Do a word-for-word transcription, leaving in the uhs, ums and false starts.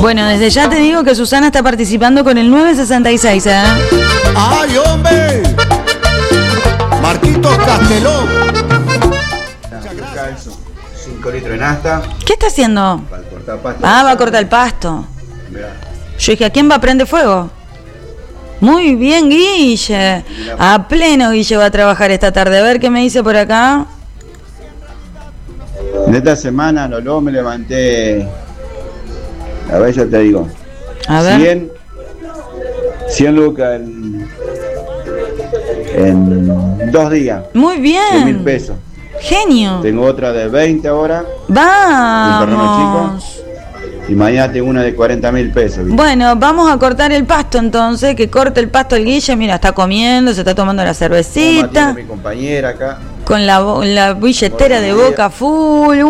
Bueno, desde ya te digo que Susana está participando con el nueve sesenta y seis, ¿eh? ¡Ay, hombre! Marquitos Castelón. cinco litros de nafta. ¿Qué está haciendo? Para cortar pasto. Ah, va a cortar el pasto. Mirá. Yo dije, ¿a quién va a prender fuego? Muy bien, Guille. A pleno Guille va a trabajar esta tarde. A ver qué me dice por acá. En esta semana, Lolo, me levanté. A ver, ya te digo. A ver. cien, cien lucas en, en dos días. Muy bien. cien mil pesos. Genio. Tengo otra de veinte ahora. Vamos. Y mañana tengo una de cuarenta mil pesos. ¿Viste? Bueno, vamos a cortar el pasto entonces. Que corte el pasto el Guille. Mira, está comiendo, se está tomando la cervecita. Mi compañera acá. Con la, la billetera de Boca full.